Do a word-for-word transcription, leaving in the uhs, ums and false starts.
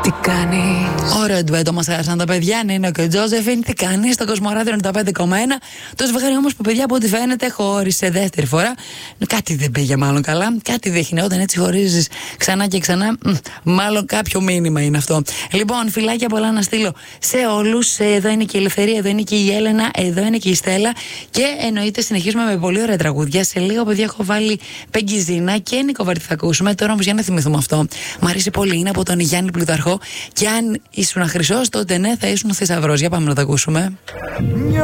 Τι κάνει. Ωραίο ντουέτο μας άρεσαν τα παιδιά, Νίνο και ο Τζόζεφιν. Τι κάνει στο Κοσμοράδιο ενενήντα πέντε κόμμα ένα. Το ζευγάρι όμως που, παιδιά, από ό,τι φαίνεται χώρισε δεύτερη φορά. Κάτι δεν πήγε μάλλον καλά. Κάτι δείχνει όταν έτσι χωρίζεις ξανά και ξανά. Μ, μάλλον κάποιο μήνυμα είναι αυτό. Λοιπόν, φιλάκια πολλά να στείλω σε όλους. Εδώ είναι και η Ελευθερία, εδώ είναι και η Έλενα, εδώ είναι και η Στέλλα. Και εννοείται συνεχίζουμε με πολύ ωραία τραγούδια. Σε λίγο, παιδιά, έχω βάλει Πεγκιζίνα και Νικοβάρτη θα ακούσουμε. Τώρα όμως για να θυμηθούμε αυτό. Μ' αρέσει πολύ, είναι από τον Γιάννη Πλουταρχό. Και αν ήσουν χρυσός, τότε ναι, θα ήσουν θησαυρός. Για πάμε να τα ακούσουμε.